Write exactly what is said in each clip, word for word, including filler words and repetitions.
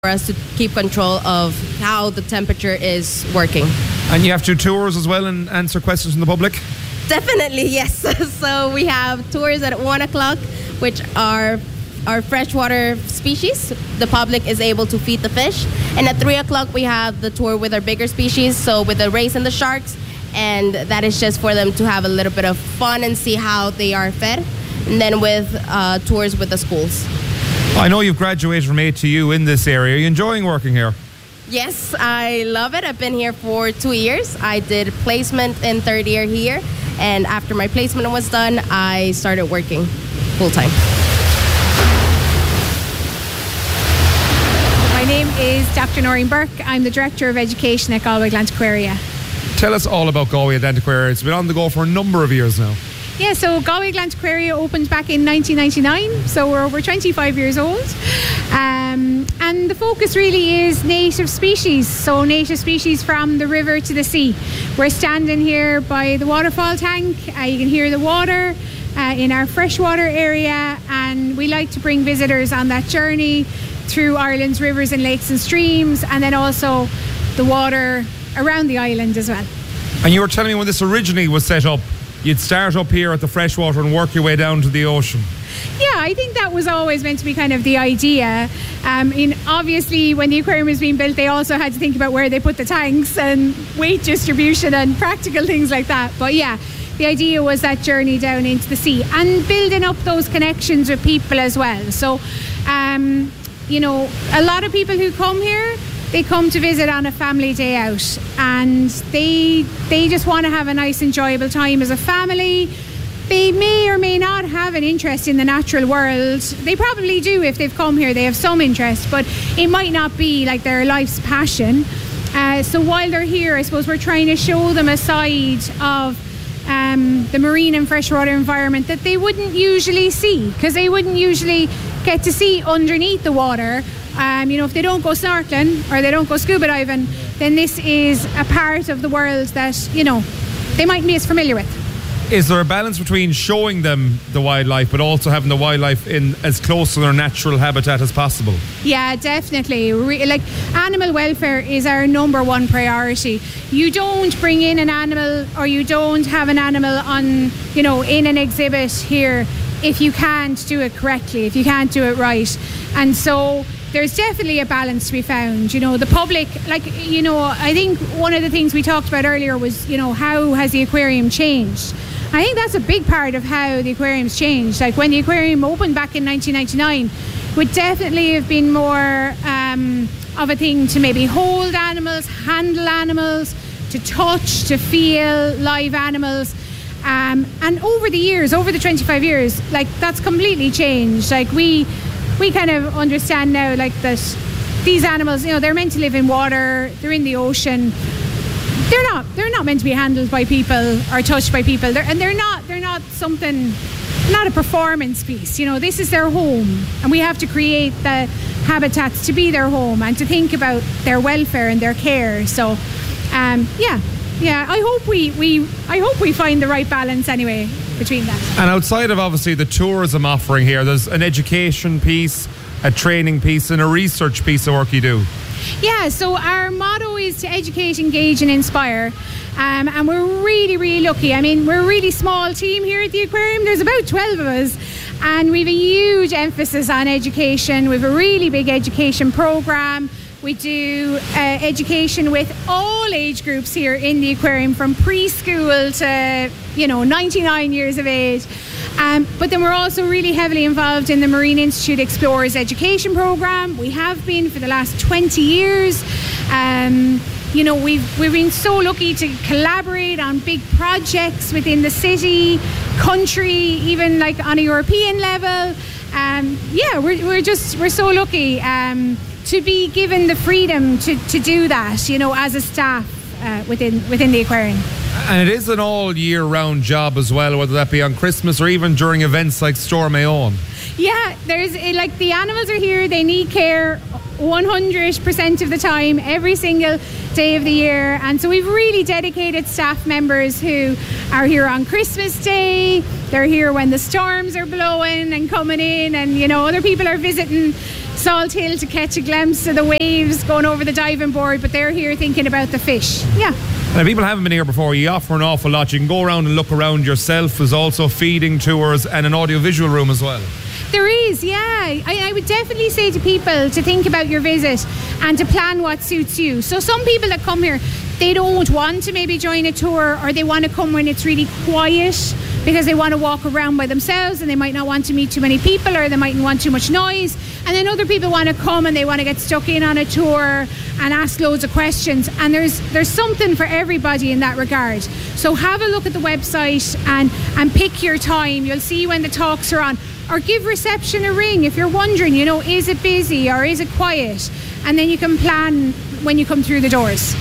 for us to keep control of how the temperature is working. And you have to do tours as well and answer questions from the public? Definitely, yes. So we have tours at one o'clock, which are our freshwater species. The public is able to feed the fish. And at three o'clock, we have the tour with our bigger species, so with the rays and the sharks. And that is just for them to have a little bit of fun and see how they are fed. And then with uh, tours with the schools. I know you've graduated from A T U in this area. Are you enjoying working here? Yes, I love it. I've been here for two years. I did placement in third year here. And after my placement was done, I started working full-time. My name is Doctor Noreen Burke. I'm the Director of Education at Galway Atlantic Aquaria. Tell us all about Galway Atlantic Aquaria. It's been on the go for a number of years now. Yeah, so Galway Atlantic Aquaria opened back in nineteen ninety-nine, so we're over twenty-five years old. Um, and the focus really is native species, so native species from the river to the sea. We're standing here by the waterfall tank. Uh, you can hear the water uh, in our freshwater area, and we like to bring visitors on that journey through Ireland's rivers and lakes and streams, and then also the water around the island as well. And you were telling me when this originally was set up, you'd start up here at the freshwater and work your way down to the ocean. Yeah, I think that was always meant to be kind of the idea. Um, in obviously, when the aquarium was being built, they also had to think about where they put the tanks and weight distribution and practical things like that. But yeah, the idea was that journey down into the sea and building up those connections with people as well. So, um, you know, a lot of people who come here, they come to visit on a family day out, and they they just want to have a nice, enjoyable time as a family. They may or may not have an interest in the natural world. They probably do if they've come here. They have some interest, but it might not be like their life's passion. Uh, so while they're here, I suppose we're trying to show them a side of um, the marine and freshwater environment that they wouldn't usually see, because they wouldn't usually get to see underneath the water. Um, you know, if they don't go snorkeling or they don't go scuba diving, then this is a part of the world that, you know, they mightn't be as familiar with. Is there a balance between showing them the wildlife but also having the wildlife in as close to their natural habitat as possible? Yeah, definitely. Re- like, animal welfare is our number one priority. You don't bring in an animal, or you don't have an animal on, you know, in an exhibit here if you can't do it correctly, if you can't do it right. And so there's definitely a balance to be found. You know, the public, like, you know, I think one of the things we talked about earlier was, you know, how has the aquarium changed? I think that's a big part of how the aquarium's changed. Like, when the aquarium opened back in nineteen ninety-nine, it would definitely have been more um, of a thing to maybe hold animals, handle animals, to touch, to feel live animals. Um, and over the years, over the twenty-five years, like, that's completely changed. Like, we we kind of understand now, like, that these animals, you know, they're meant to live in water, they're in the ocean. They're not. They're not meant to be handled by people or touched by people. They're, and they're not. They're not something. Not a performance piece. You know, this is their home, and we have to create the habitats to be their home and to think about their welfare and their care. So, um, yeah, yeah. I hope we, we. I hope we find the right balance anyway between that. And outside of obviously the tourism offering here, there's an education piece, a training piece, and a research piece of work you do. Yeah, so our motto is to educate, engage and inspire, um, and we're really, really lucky. I mean, we're a really small team here at the aquarium. There's about twelve of us, and we have a huge emphasis on education. We have a really big education program. We do uh, education with all age groups here in the aquarium, from preschool to, you know, ninety-nine years of age. Um, but then we're also really heavily involved in the Marine Institute Explorers Education Programme. We have been for the last twenty years. Um, you know, we've we've been so lucky to collaborate on big projects within the city, country, even like on a European level. Um, yeah, we're we're just we're so lucky um, to be given the freedom to, to do that, you know, as a staff uh, within within the aquarium. And it is an all year round job as well, whether that be on Christmas or even during events like Storm Aon. Yeah, there's like, the animals are here, they need care one hundred percent of the time, every single day of the year. And so we've really dedicated staff members who are here on Christmas Day. They're here when the storms are blowing and coming in, and, you know, other people are visiting Salt Hill to catch a glimpse of the waves going over the diving board, but they're here thinking about the fish. Yeah. Now, people haven't been here before. You offer an awful lot. You can go around and look around yourself. There's also feeding tours and an audiovisual room as well. There is, yeah. I, I would definitely say to people to think about your visit and to plan what suits you. So some people that come here, they don't want to maybe join a tour, or they want to come when it's really quiet because they want to walk around by themselves and they might not want to meet too many people, or they mightn't want too much noise. And then other people want to come and they want to get stuck in on a tour and ask loads of questions. And there's there's something for everybody in that regard. So have a look at the website and, and pick your time. You'll see when the talks are on. Or give reception a ring if you're wondering, you know, is it busy or is it quiet? And then you can plan when you come through the doors.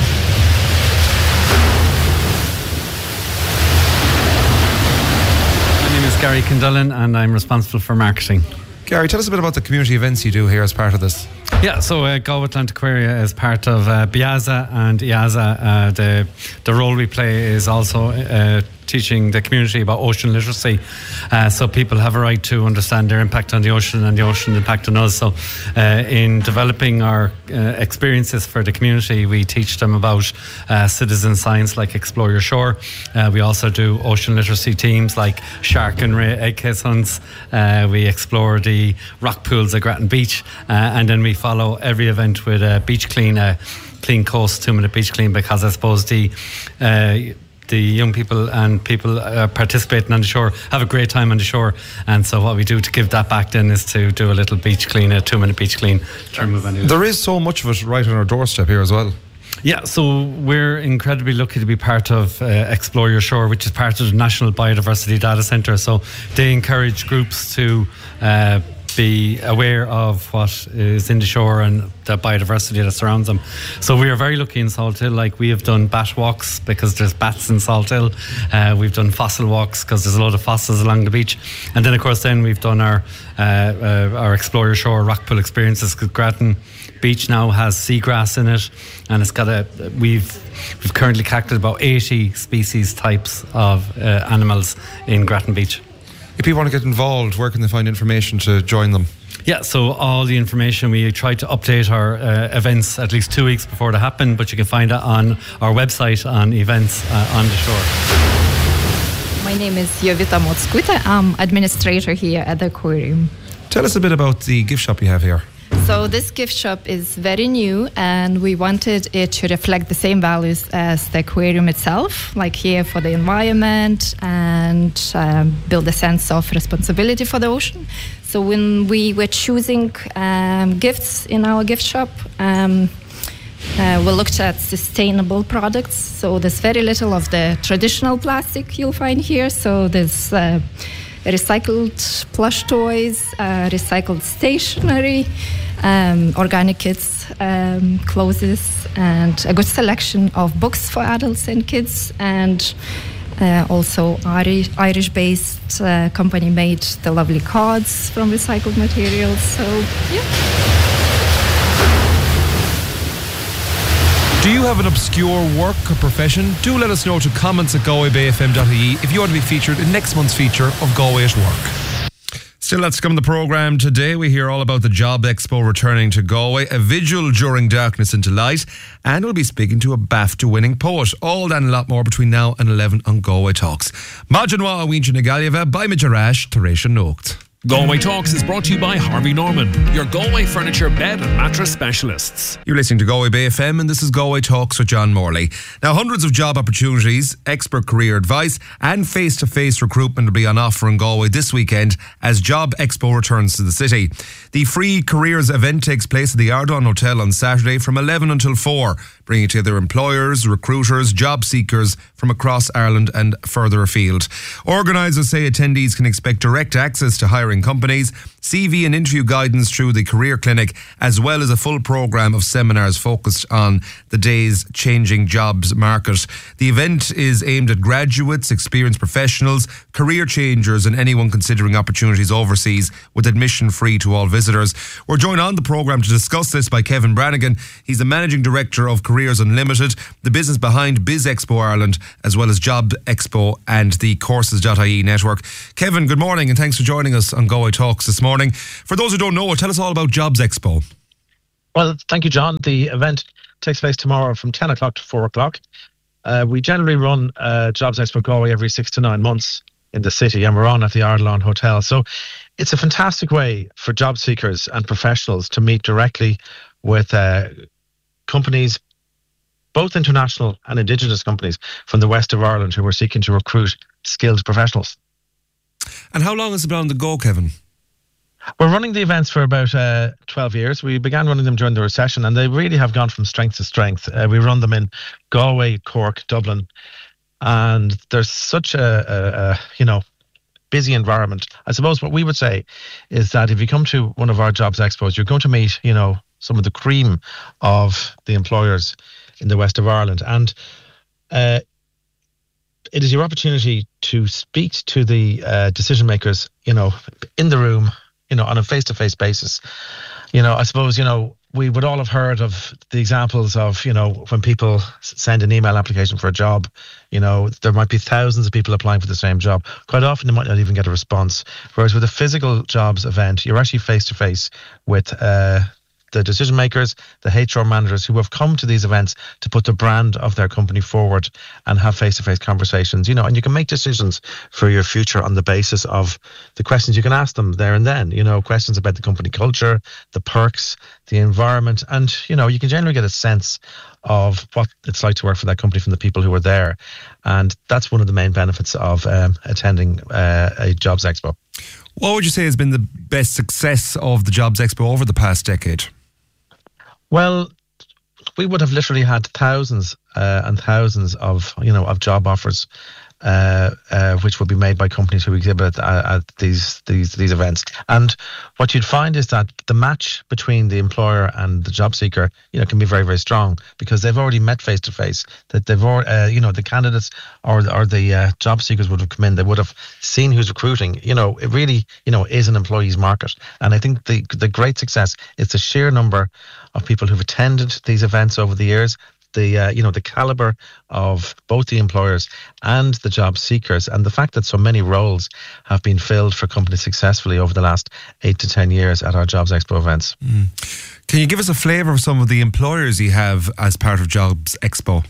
My name is Gary Kindullen and I'm responsible for marketing. Gary, tell us a bit about the community events you do here as part of this. Yeah, so uh, Galway Atlantiquaria is part of uh, BIAZA and IAZA. Uh, the, the role we play is also uh, teaching the community about ocean literacy, uh, so people have a right to understand their impact on the ocean and the ocean impact on us. So uh, in developing our uh, experiences for the community, we teach them about uh, citizen science like Explore Your Shore. Uh, we also do ocean literacy teams like shark and ray egg case hunts. Uh, we explore the rock pools at Grattan Beach, uh, and then we follow every event with a beach clean, a clean coast, two minute beach clean, because I suppose the uh, the young people and people uh, participating on the shore have a great time on the shore, and so what we do to give that back then is to do a little beach clean, a two minute beach clean to remove any. There is so much of it right on our doorstep here as well. Yeah, so we're incredibly lucky to be part of uh, Explore Your Shore, which is part of the National Biodiversity Data Centre. So they encourage groups to uh, be aware of what is in the shore and the biodiversity that surrounds them. So we are very lucky in Salt Hill. Like, we have done bat walks because there's bats in Salt Hill. Uh, we've done fossil walks because there's a lot of fossils along the beach. And then, of course, then we've done our uh, uh, our Explore Your Shore rock pool experiences, because Grattan Beach now has seagrass in it, and it's got a we've we've currently collected about eighty species types of uh, animals in Grattan Beach. If people want to get involved, where can they find information to join them? Yeah, so all the information, we try to update our uh, events at least two weeks before they happen, but you can find it on our website on events uh, on the shore. My name is Jovita Motskuta. I'm administrator here at the aquarium. Tell us a bit about the gift shop you have here. So this gift shop is very new, and we wanted it to reflect the same values as the aquarium itself, like here for the environment and um, build a sense of responsibility for the ocean. So when we were choosing um, gifts in our gift shop, um, uh, we looked at sustainable products. So there's very little of the traditional plastic you'll find here. So there's uh, recycled plush toys, uh, recycled stationery, um, organic kids, um, clothes, and a good selection of books for adults and kids. And uh, also Irish, Irish-based uh, company made the lovely cards from recycled materials. So, yeah. Do you have an obscure work or profession? Do let us know to comments at galway bay f m dot I E if you want to be featured in next month's feature of Galway at Work. Still, let's come on the programme today. We hear all about the Job Expo returning to Galway, a vigil during darkness into light, and we'll be speaking to a BAFTA winning poet. All that and a lot more between now and eleven on Galway Talks. Majanwa Awinja Nagalieva by Mijarash Teresha Nocht. Galway Talks is brought to you by Harvey Norman, your Galway furniture, bed and mattress specialists. You're listening to Galway Bay F M, and this is Galway Talks with John Morley. Now, hundreds of job opportunities, expert career advice and face-to-face recruitment will be on offer in Galway this weekend as Job Expo returns to the city. The free careers event takes place at the Ardon Hotel on Saturday from eleven until four, bringing together employers, recruiters, job seekers from across Ireland and further afield. Organisers say attendees can expect direct access to hiring companies, C V and interview guidance through the Career Clinic, as well as a full programme of seminars focused on the day's changing jobs market. The event is aimed at graduates, experienced professionals, career changers and anyone considering opportunities overseas, with admission free to all visitors. We're joined on the programme to discuss this by Kevin Brannigan. He's the Managing Director of Career Careers Unlimited, the business behind Biz Expo Ireland, as well as Job Expo and the courses dot I E network. Kevin, good morning and thanks for joining us on Galway Talks this morning. For those who don't know, tell us all about Jobs Expo. Well, thank you, John. The event takes place tomorrow from ten o'clock to four o'clock. Uh, we generally run uh, Jobs Expo Galway every six to nine months in the city, and we're on at the Ardalawn Hotel. So it's a fantastic way for job seekers and professionals to meet directly with uh, companies, both international and indigenous companies from the west of Ireland who are seeking to recruit skilled professionals. And how long has it been on the go, Kevin? We're running the events for about uh, twelve years. We began running them during the recession, and they really have gone from strength to strength. Uh, we run them in Galway, Cork, Dublin, and there's such a, a, a you know busy environment. I suppose what we would say is that if you come to one of our Jobs Expos, you're going to meet you know some of the cream of the employers in the west of Ireland, and uh, it is your opportunity to speak to the uh, decision makers, you know, in the room, you know, on a face-to-face basis. You know, I suppose, you know, we would all have heard of the examples of, you know, when people send an email application for a job, you know, there might be thousands of people applying for the same job. Quite often they might not even get a response. Whereas with a physical jobs event, you're actually face-to-face with uh, the decision makers, the H R managers who have come to these events to put the brand of their company forward and have face-to-face conversations, you know, and you can make decisions for your future on the basis of the questions you can ask them there and then, you know, questions about the company culture, the perks, the environment, and, you know, you can generally get a sense of what it's like to work for that company from the people who are there. And that's one of the main benefits of um, attending uh, a Jobs Expo. What would you say has been the best success of the Jobs Expo over the past decade? Well, we would have literally had thousands uh, and thousands of, you know, of job offers, uh, uh, which would be made by companies who exhibit at, at these these these events. And what you'd find is that the match between the employer and the job seeker, you know, can be very, very strong because they've already met face to face. That they've already, uh, you know, the candidates or or the uh, job seekers would have come in. They would have seen who's recruiting. You know, it really, you know, is an employee's market. And I think the the great success is the sheer number of people who've attended these events over the years, the uh, you know the caliber of both the employers and the job seekers, and the fact that so many roles have been filled for companies successfully over the last eight to ten years at our Jobs Expo events. Mm. Can you give us a flavour of some of the employers you have as part of Jobs Expo?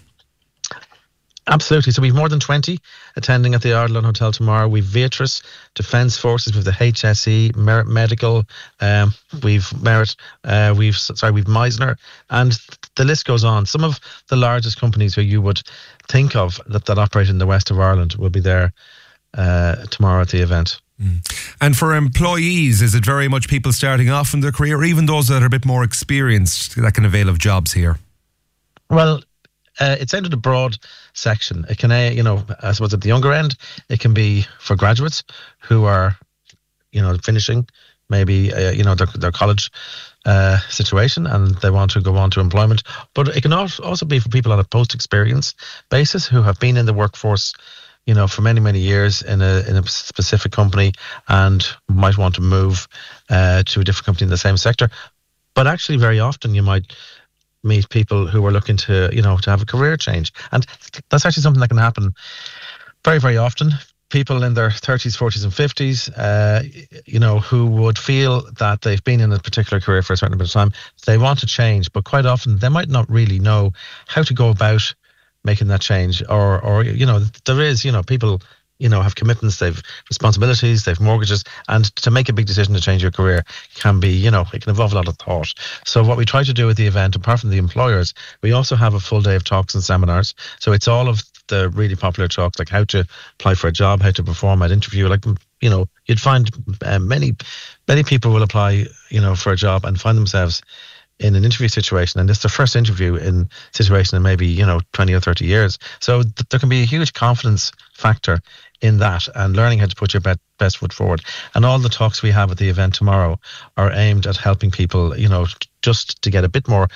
Absolutely. So we've more than twenty attending at the Ardalawn Hotel tomorrow. We've Beatrice, Defence Forces, we've the H S E, Merit Medical, um, we've Merit, uh, we've sorry, we've Meisner, and the list goes on. Some of the largest companies who you would think of that, that operate in the west of Ireland will be there uh, tomorrow at the event. Mm. And for employees, is it very much people starting off in their career, or even those that are a bit more experienced that can avail of jobs here? Well, Uh, it's aimed at a broad section. It can, uh, you know, I suppose at the younger end, it can be for graduates who are, you know, finishing maybe, uh, you know, their, their college uh, situation and they want to go on to employment. But it can also be for people on a post-experience basis who have been in the workforce, you know, for many, many years in a in a specific company and might want to move uh, to a different company in the same sector. But actually, very often you might meet people who are looking to, you know, to have a career change. And that's actually something that can happen very, very often. People in their thirties, forties and fifties, uh, you know, who would feel that they've been in a particular career for a certain amount of time. They want to change, but quite often they might not really know how to go about making that change. Or, or you know, there is, you know, people, you know, have commitments, they've responsibilities, they've mortgages, and to make a big decision to change your career can be, you know, it can involve a lot of thought. So what we try to do with the event, apart from the employers, we also have a full day of talks and seminars. So it's all of the really popular talks, like how to apply for a job, how to perform at interview. Like, you know, you'd find uh, many, many people will apply, you know, for a job and find themselves in an interview situation, and it's their first interview in situation in maybe, you know, twenty or thirty years. So th- there can be a huge confidence factor in that, and learning how to put your be- best foot forward. And all the talks we have at the event tomorrow are aimed at helping people, you know, just to get a bit more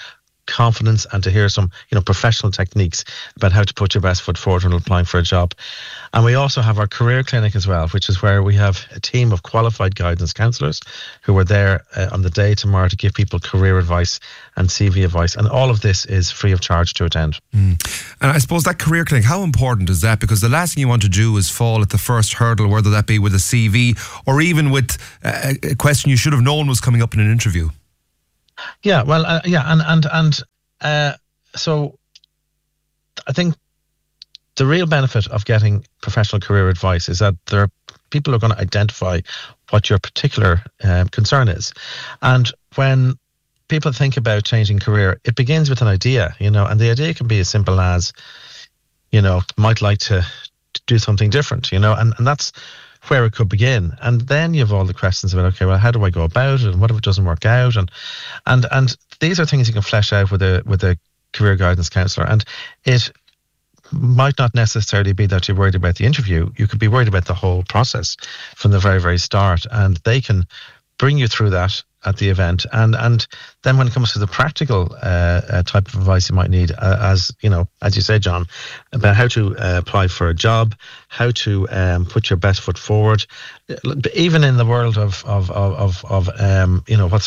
confidence and to hear some, you know, professional techniques about how to put your best foot forward when applying for a job. And we also have our career clinic as well, which is where we have a team of qualified guidance counsellors who are there uh, on the day tomorrow to give people career advice and C V advice. And all of this is free of charge to attend. Mm. And I suppose that career clinic, how important is that? Because the last thing you want to do is fall at the first hurdle, whether that be with a C V or even with a, a question you should have known was coming up in an interview. Yeah, well, uh, yeah, and and and uh, so I think the real benefit of getting professional career advice is that there are people who are going to identify what your particular um, concern is, and when people think about changing career, it begins with an idea, you know, and the idea can be as simple as, you know, might like to, to do something different, you know, and and that's where it could begin. And then you have all the questions about, okay, well, how do I go about it, and what if it doesn't work out, and and and these are things you can flesh out with a with a career guidance counsellor. And it might not necessarily be that you're worried about the interview. You could be worried about the whole process from the very very start, and they can bring you through that at the event. And and then when it comes to the practical uh, uh, type of advice you might need, uh, as you know, as you say, John, about how to uh, apply for a job, how to um, put your best foot forward, even in the world of of of of, of um, you know, what's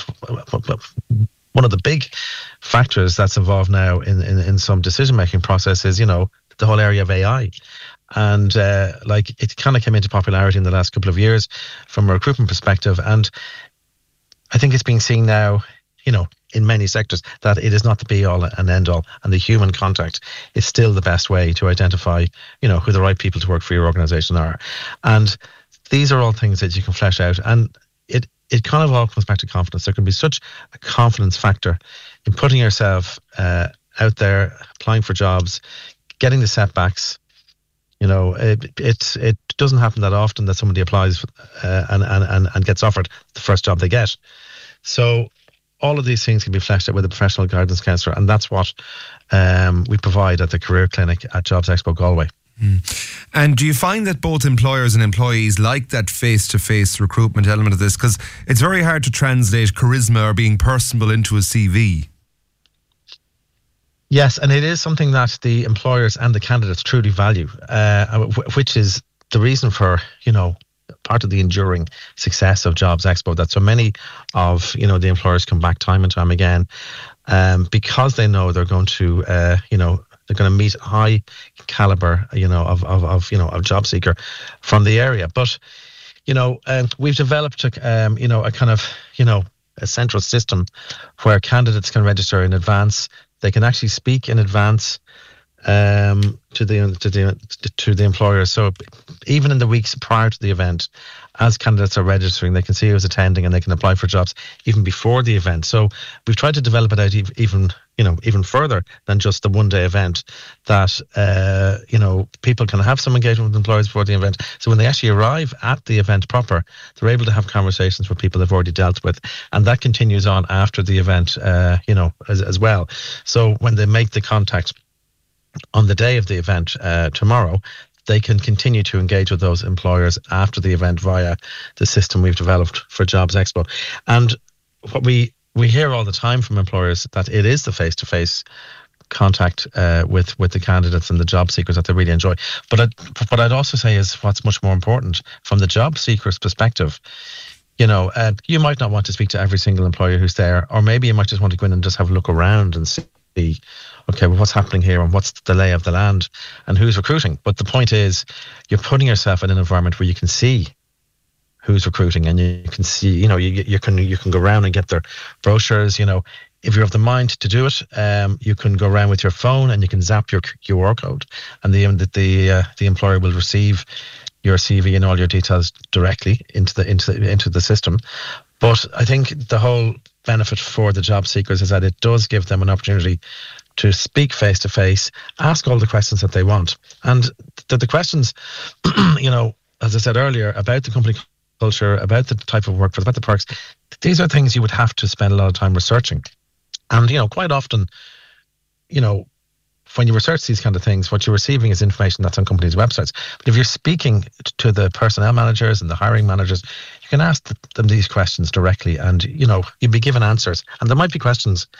one of the big factors that's involved now in in, in some decision making process is, you know, the whole area of A I. And uh, like it kind of came into popularity in the last couple of years from a recruitment perspective, and I think it's being seen now, you know, in many sectors, that it is not the be all and end all, and the human contact is still the best way to identify, you know, who the right people to work for your organisation are. And these are all things that you can flesh out, and it it kind of all comes back to confidence. There can be such a confidence factor in putting yourself uh, out there, applying for jobs, getting the setbacks. You know, it, it it doesn't happen that often that somebody applies uh, and, and, and gets offered the first job they get. So all of these things can be fleshed out with a professional guidance counsellor, and that's what um, we provide at the Career Clinic at Jobs Expo Galway. Mm. And do you find that both employers and employees like that face-to-face recruitment element of this? Because it's very hard to translate charisma or being personable into a C V. Yes, and it is something that the employers and the candidates truly value, uh, which is the reason for, you know, part of the enduring success of Jobs Expo, that so many of, you know, the employers come back time and time again um, because they know they're going to, uh, you know, they're going to meet a high caliber, you know, of, of, of, you know, of job seeker from the area. But, you know, uh, we've developed, a, um, you know, a kind of, you know, a central system where candidates can register in advance. They can actually speak in advance um, to the to the to the employer. So even in the weeks prior to the event, as candidates are registering, they can see who's attending and they can apply for jobs even before the event. So we've tried to develop it out even you know even further than just the one day event. That uh, you know people can have some engagement with employers before the event. So when they actually arrive at the event proper, they're able to have conversations with people they've already dealt with, and that continues on after the event. Uh, you know as as well. So when they make the contact on the day of the event uh, tomorrow, they can continue to engage with those employers after the event via the system we've developed for Jobs Expo. And what we, we hear all the time from employers that it is the face-to-face contact uh, with, with the candidates and the job seekers that they really enjoy. But I'd, what I'd also say is what's much more important from the job seeker's perspective. You know, uh, you might not want to speak to every single employer who's there, or maybe you might just want to go in and just have a look around and see, okay, well, what's happening here and what's the lay of the land and who's recruiting. But the point is, you're putting yourself in an environment where you can see who's recruiting, and you can see, you know, you you can you can go around and get their brochures. You know, if you have the mind to do it, um, you can go around with your phone and you can zap your Q R code, and the the the, uh, the employer will receive your C V and all your details directly into the into the, into the system. But I think the whole benefit for the job seekers is that it does give them an opportunity to speak face to face, ask all the questions that they want. And the, the questions, you know, as I said earlier, about the company culture, about the type of workforce, about the perks, these are things you would have to spend a lot of time researching. And, you know, quite often, you know, when you research these kind of things, what you're receiving is information that's on companies' websites. But if you're speaking to the personnel managers and the hiring managers, you can ask them these questions directly, and, you know, you'd be given answers. And there might be questions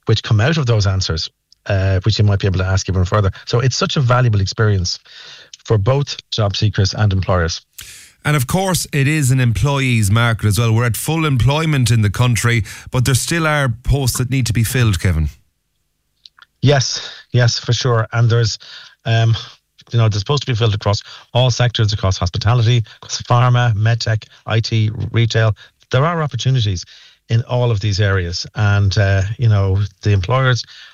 which come out of those answers, uh, which you might be able to ask even further. So it's such a valuable experience for both job seekers and employers. And of course, it is an employees market as well. We're at full employment in the country, but there still are posts that need to be filled, Kevin. Yes, yes, for sure. And there's, um, you know, they're supposed to be filled across all sectors, across hospitality, across pharma, medtech, I T, retail. There are opportunities in all of these areas. And, uh, you know, the employers